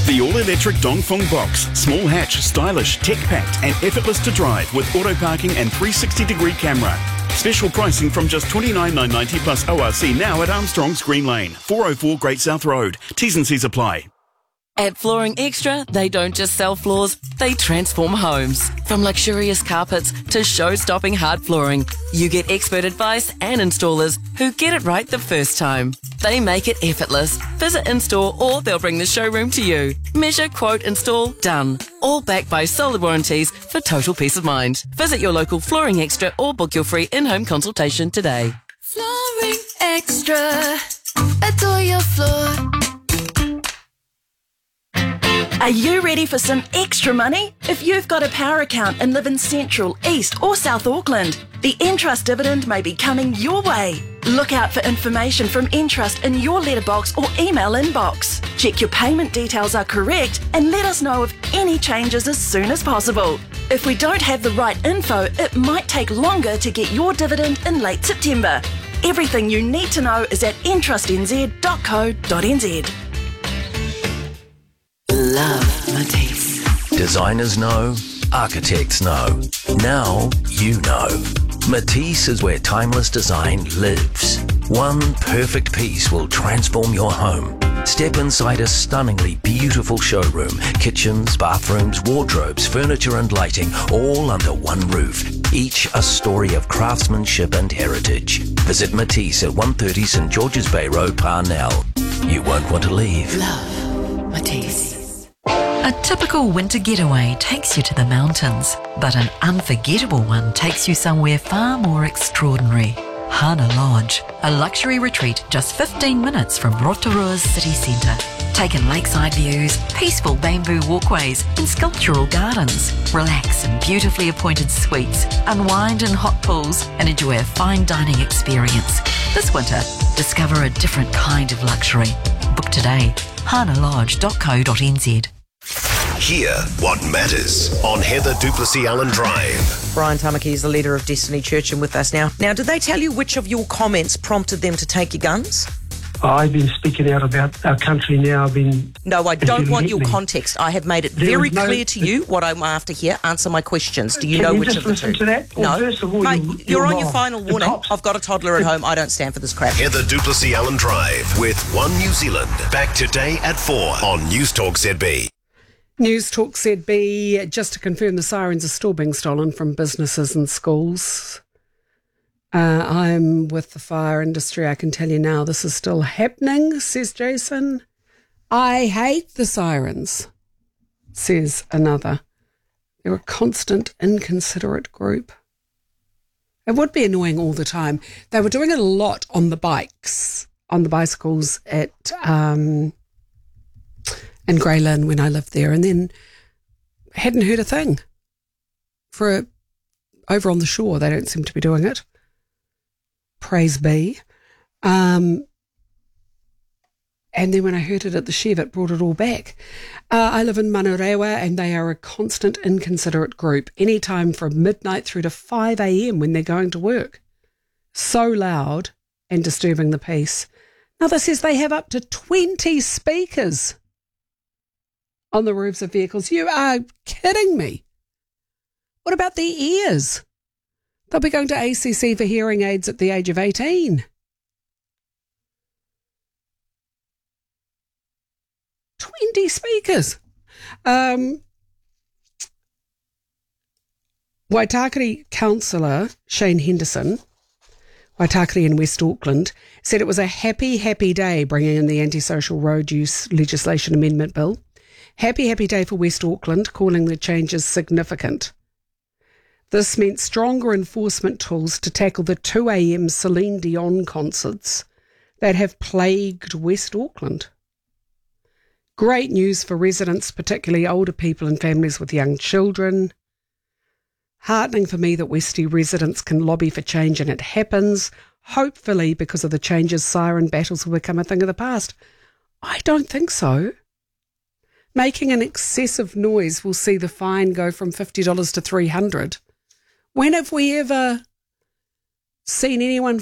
The all-electric Dongfeng Box. Small hatch, stylish, tech-packed and effortless to drive with auto parking and 360-degree camera. Special pricing from just $29,990 plus ORC now at Armstrong's Green Lane, 404 Great South Road. T's and C's apply. At Flooring Extra, they don't just sell floors, they transform homes. From luxurious carpets to show-stopping hard flooring, you get expert advice and installers who get it right the first time. They make it effortless. Visit in-store or they'll bring the showroom to you. Measure, quote, install, done. All backed by solid warranties for total peace of mind. Visit your local Flooring Extra or book your free in-home consultation today. Flooring Extra. Adore your floor. Are you ready for some extra money? If you've got a power account and live in Central, East or South Auckland, the Entrust dividend may be coming your way. Look out for information from Entrust in your letterbox or email inbox. Check your payment details are correct and let us know of any changes as soon as possible. If we don't have the right info, it might take longer to get your dividend in late September. Everything you need to know is at entrustnz.co.nz. Love Matisse. Designers know, architects know. Now you know. Matisse is where timeless design lives. One perfect piece will transform your home. Step inside a stunningly beautiful showroom. Kitchens, bathrooms, wardrobes, furniture and lighting, all under one roof. Each a story of craftsmanship and heritage. Visit Matisse at 130 St George's Bay Road, Parnell. You won't want to leave. Love Matisse. A typical winter getaway takes you to the mountains, but an unforgettable one takes you somewhere far more extraordinary. Hana Lodge, a luxury retreat just 15 minutes from Rotorua's city centre. Take in lakeside views, peaceful bamboo walkways and sculptural gardens. Relax in beautifully appointed suites, unwind in hot pools and enjoy a fine dining experience. This winter, discover a different kind of luxury. Book today, hanalodge.co.nz. Hear what matters on Heather Duplessis Allen Drive. Brian Tamaki is the leader of Destiny Church and with us now. Now, did they tell you which of your comments prompted them to take your guns? I've been speaking out about our country now. No, I don't want your context. I have made it very clear to you what I'm after here. Answer my questions. Do you know which of the two? To that? No. First of all, mate, you're on your final warning. I've got a toddler at home. I don't stand for this crap. Heather Duplessis Allen Drive with One New Zealand. Back today at 4 on News Talk ZB. News Talk ZB, just to confirm, the sirens are still being stolen from businesses and schools. I'm with the fire industry. I can tell you now this is still happening, says Jason. I hate the sirens, says another. They're a constant, inconsiderate group. It would be annoying all the time. They were doing it a lot on the bikes, on the bicycles at in Grey Lynn when I lived there, and then hadn't heard a thing. Over on the shore, they don't seem to be doing it. Praise be. And then when I heard it at the Chev, it brought it all back. I live in Manurewa, and they are a constant, inconsiderate group, any time from midnight through to 5 a.m. when they're going to work. So loud and disturbing the peace. Another says they have up to 20 speakers on the roofs of vehicles. You are kidding me. What about their ears? They'll be going to ACC for hearing aids at the age of 18. 20 speakers. Waitakere councillor Shane Henderson, Waitakere in West Auckland, said it was a happy, happy day bringing in the antisocial road use legislation amendment bill. Happy, happy day for West Auckland, calling the changes significant. This meant stronger enforcement tools to tackle the 2 a.m. Celine Dion concerts that have plagued West Auckland. Great news for residents, particularly older people and families with young children. Heartening for me that Westie residents can lobby for change and it happens. Hopefully, because of the changes, siren battles will become a thing of the past. I don't think so. Making an excessive noise will see the fine go from $50 to $300. When have we ever seen anyone